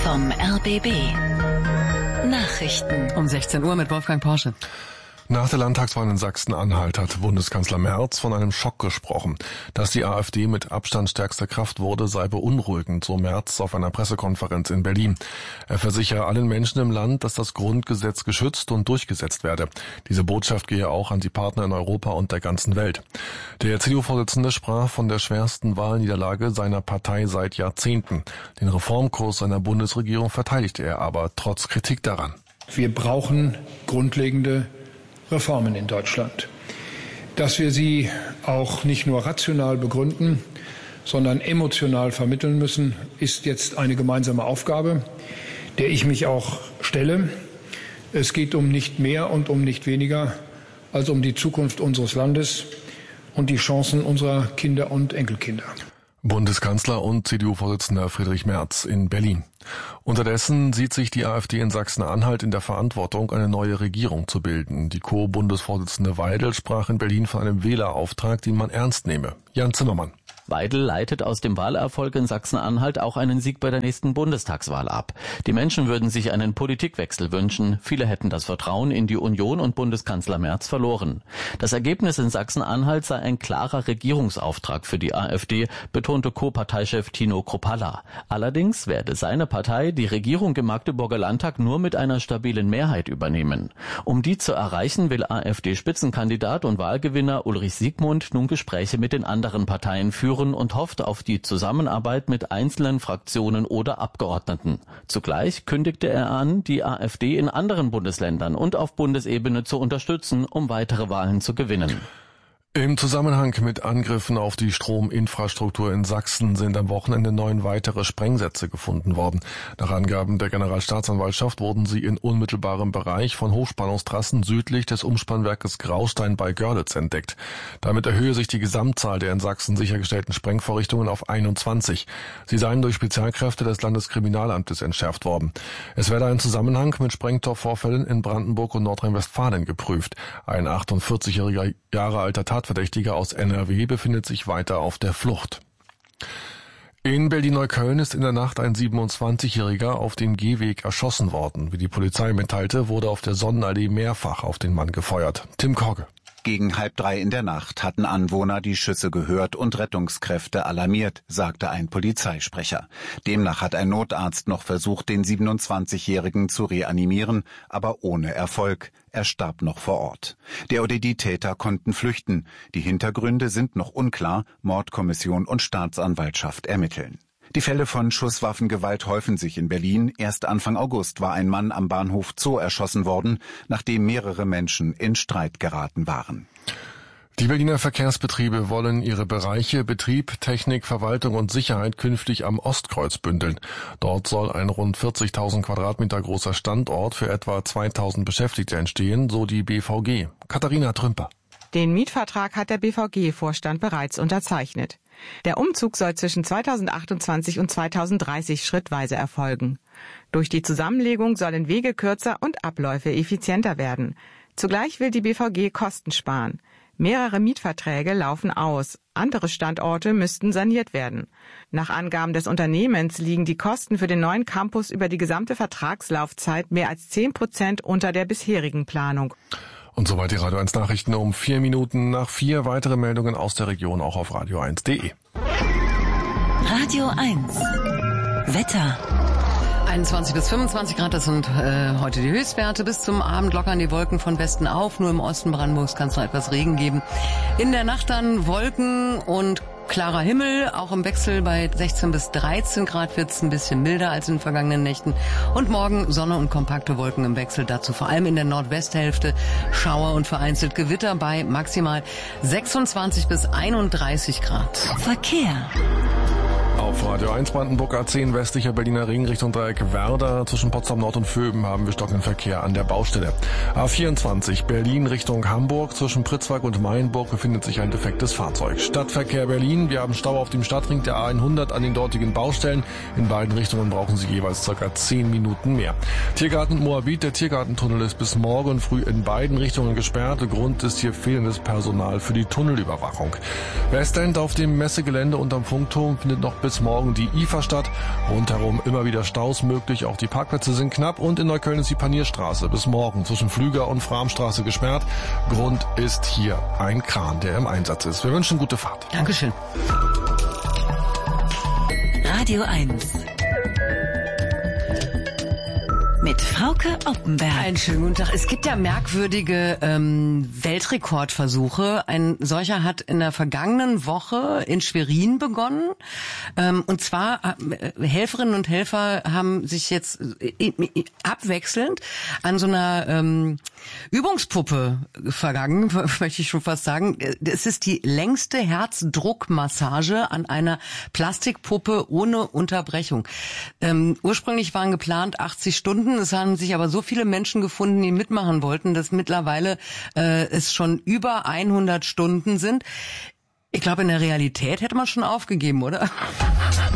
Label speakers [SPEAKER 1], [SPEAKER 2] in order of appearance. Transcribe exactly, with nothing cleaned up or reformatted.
[SPEAKER 1] vom R B B. Nachrichten
[SPEAKER 2] um sechzehn Uhr mit Wolfgang Porsche.
[SPEAKER 3] Nach der Landtagswahl in Sachsen-Anhalt hat Bundeskanzler Merz von einem Schock gesprochen. Dass die AfD mit Abstand stärkste Kraft wurde, sei beunruhigend, so Merz auf einer Pressekonferenz in Berlin. Er versichere allen Menschen im Land, dass das Grundgesetz geschützt und durchgesetzt werde. Diese Botschaft gehe auch an die Partner in Europa und der ganzen Welt. Der C D U-Vorsitzende sprach von der schwersten Wahlniederlage seiner Partei seit Jahrzehnten. Den Reformkurs seiner Bundesregierung verteidigte er aber trotz Kritik daran.
[SPEAKER 4] Wir brauchen grundlegende Reformen in Deutschland. Dass wir sie auch nicht nur rational begründen, sondern emotional vermitteln müssen, ist jetzt eine gemeinsame Aufgabe, der ich mich auch stelle. Es geht um nicht mehr und um nicht weniger als um die Zukunft unseres Landes und die Chancen unserer Kinder und Enkelkinder.
[SPEAKER 3] Bundeskanzler und C D U-Vorsitzender Friedrich Merz in Berlin. Unterdessen sieht sich die AfD in Sachsen-Anhalt in der Verantwortung, eine neue Regierung zu bilden. Die Co-Bundesvorsitzende Weidel sprach in Berlin von einem Wählerauftrag, den man ernst nehme. Jan Zimmermann.
[SPEAKER 5] Weidel leitet aus dem Wahlerfolg in Sachsen-Anhalt auch einen Sieg bei der nächsten Bundestagswahl ab. Die Menschen würden sich einen Politikwechsel wünschen. Viele hätten das Vertrauen in die Union und Bundeskanzler Merz verloren. Das Ergebnis in Sachsen-Anhalt sei ein klarer Regierungsauftrag für die AfD, betonte Co-Parteichef Tino Kruppalla. Allerdings werde seine Partei die Regierung im Magdeburger Landtag nur mit einer stabilen Mehrheit übernehmen. Um die zu erreichen, will AfD-Spitzenkandidat und Wahlgewinner Ulrich Siegmund nun Gespräche mit den anderen Parteien führen und hofft auf die Zusammenarbeit mit einzelnen Fraktionen oder Abgeordneten. Zugleich kündigte er an, die AfD in anderen Bundesländern und auf Bundesebene zu unterstützen, um weitere Wahlen zu gewinnen.
[SPEAKER 3] Im Zusammenhang mit Angriffen auf die Strominfrastruktur in Sachsen sind am Wochenende neun weitere Sprengsätze gefunden worden. Nach Angaben der Generalstaatsanwaltschaft wurden sie in unmittelbarem Bereich von Hochspannungstrassen südlich des Umspannwerkes Graustein bei Görlitz entdeckt. Damit erhöhe sich die Gesamtzahl der in Sachsen sichergestellten Sprengvorrichtungen auf einundzwanzig. Sie seien durch Spezialkräfte des Landeskriminalamtes entschärft worden. Es werde ein Zusammenhang mit Sprengtorvorfällen in Brandenburg und Nordrhein-Westfalen geprüft. Ein achtundvierzigjähriger Jahre alter Tatverdächtiger aus N R W befindet sich weiter auf der Flucht. In Berlin-Neukölln ist in der Nacht ein siebenundzwanzigjähriger auf dem Gehweg erschossen worden. Wie die Polizei mitteilte, wurde auf der Sonnenallee mehrfach auf den Mann gefeuert. Tim Korke.
[SPEAKER 6] Gegen halb drei in der Nacht hatten Anwohner die Schüsse gehört und Rettungskräfte alarmiert, sagte ein Polizeisprecher. Demnach hat ein Notarzt noch versucht, den siebenundzwanzigjährigen zu reanimieren, aber ohne Erfolg. Er starb noch vor Ort. Der oder die Täter konnten flüchten. Die Hintergründe sind noch unklar. Mordkommission und Staatsanwaltschaft ermitteln. Die Fälle von Schusswaffengewalt häufen sich in Berlin. Erst Anfang August war ein Mann am Bahnhof Zoo erschossen worden, nachdem mehrere Menschen in Streit geraten waren.
[SPEAKER 3] Die Berliner Verkehrsbetriebe wollen ihre Bereiche Betrieb, Technik, Verwaltung und Sicherheit künftig am Ostkreuz bündeln. Dort soll ein rund vierzigtausend Quadratmeter großer Standort für etwa zweitausend Beschäftigte entstehen, so die B V G. Katharina Trümper.
[SPEAKER 7] Den Mietvertrag hat der B V G-Vorstand bereits unterzeichnet. Der Umzug soll zwischen zweitausendachtundzwanzig und zweitausenddreißig schrittweise erfolgen. Durch die Zusammenlegung sollen Wege kürzer und Abläufe effizienter werden. Zugleich will die B V G Kosten sparen. Mehrere Mietverträge laufen aus. Andere Standorte müssten saniert werden. Nach Angaben des Unternehmens liegen die Kosten für den neuen Campus über die gesamte Vertragslaufzeit mehr als zehn Prozent unter der bisherigen Planung.
[SPEAKER 3] Und soweit die Radio eins Nachrichten um vier Minuten nach vier. Weitere Meldungen aus der Region auch auf radio eins punkt de.
[SPEAKER 1] Radio eins Wetter.
[SPEAKER 2] einundzwanzig bis fünfundzwanzig Grad, das sind äh, heute die Höchstwerte. Bis zum Abend lockern die Wolken von Westen auf. Nur im Osten Brandenburgs kann es noch etwas Regen geben. In der Nacht dann Wolken und klarer Himmel, auch im Wechsel bei sechzehn bis dreizehn Grad wird es ein bisschen milder als in den vergangenen Nächten. Und morgen Sonne und kompakte Wolken im Wechsel, dazu vor allem in der Nordwesthälfte Schauer und vereinzelt Gewitter bei maximal sechsundzwanzig bis einunddreißig Grad.
[SPEAKER 1] Verkehr.
[SPEAKER 3] Auf Radio eins Brandenburg A zehn westlicher Berliner Ring Richtung Dreieck Werder. Zwischen Potsdam Nord und Vöben haben wir stockenden Verkehr an der Baustelle. A vierundzwanzig Berlin Richtung Hamburg. Zwischen Pritzwalk und Mainburg befindet sich ein defektes Fahrzeug. Stadtverkehr Berlin. Wir haben Stau auf dem Stadtring der A hundert an den dortigen Baustellen. In beiden Richtungen brauchen Sie jeweils ca. zehn Minuten mehr. Tiergarten Moabit. Der Tiergartentunnel ist bis morgen früh in beiden Richtungen gesperrt. Grund ist hier fehlendes Personal für die Tunnelüberwachung. Westend auf dem Messegelände unterm Funkturm findet noch bis morgen die Iferstadt. Rundherum immer wieder Staus möglich, auch die Parkplätze sind knapp und in Neukölln ist die Panierstraße bis morgen zwischen Flüger und Framstraße gesperrt. Grund ist hier ein Kran, der im Einsatz ist. Wir wünschen gute Fahrt.
[SPEAKER 2] Dankeschön.
[SPEAKER 1] Radio eins. Mit Frauke Oppenberg.
[SPEAKER 2] Einen schönen guten Tag. Es gibt ja merkwürdige ähm, Weltrekordversuche. Ein solcher hat in der vergangenen Woche in Schwerin begonnen. Ähm, und zwar äh, Helferinnen und Helfer haben sich jetzt äh, äh, abwechselnd an so einer ähm, Übungspuppe vergangen, möchte ich schon fast sagen. Es ist die längste Herzdruckmassage an einer Plastikpuppe ohne Unterbrechung. Ähm, ursprünglich waren geplant achtzig Stunden. Es haben sich aber so viele Menschen gefunden, die mitmachen wollten, dass mittlerweile äh, es schon über hundert Stunden sind. Ich glaube, in der Realität hätte man schon aufgegeben, oder?